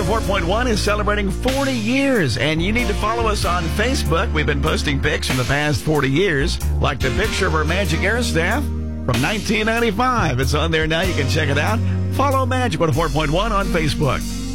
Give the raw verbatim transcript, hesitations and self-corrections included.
four point one is celebrating forty years, and you need to follow us on Facebook. We've been posting pics from the past forty years, like the picture of our Magic Air staff from nineteen ninety-five. It's on there now. You can check it out. Follow Magic one oh four point one on Facebook.